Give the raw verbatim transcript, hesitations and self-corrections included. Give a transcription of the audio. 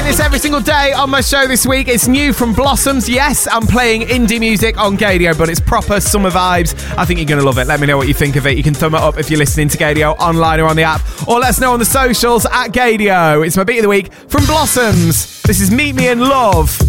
playing this every single day on my show this week. It's new from Blossoms. Yes, I'm playing indie music on Gaydio, but it's proper summer vibes. I think you're going to love it. Let me know what you think of it. You can thumb it up if you're listening to Gaydio online or on the app, or let us know on the socials at Gaydio. It's my beat of the week from Blossoms. This is Meet Me in Love.